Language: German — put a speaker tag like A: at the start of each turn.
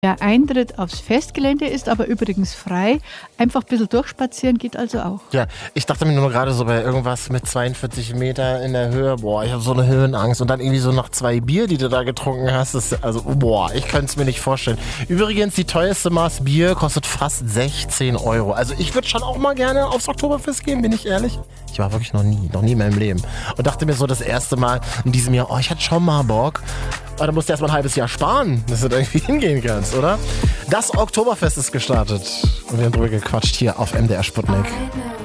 A: Der Eintritt aufs Festgelände ist aber übrigens frei. Einfach ein bisschen durchspazieren geht also auch.
B: Ja, ich dachte mir nur gerade so bei irgendwas mit 42 Meter in der Höhe, boah, ich habe so eine Höhenangst. Und dann irgendwie so nach 2 Bier, die du da getrunken hast, ich könnte es mir nicht vorstellen. Übrigens, die teuerste Maß Bier kostet fast 16 Euro. Also ich würde schon auch mal gerne aufs Oktoberfest gehen, bin ich ehrlich. Ich war wirklich noch nie in meinem Leben. Und dachte mir so das erste Mal in diesem Jahr, ich hatte schon mal Bock. Aber da musst du erst mal ein halbes Jahr sparen, dass du da irgendwie hingehen kannst, oder? Das Oktoberfest ist gestartet. Und wir haben drüber gequatscht hier auf MDR Sputnik.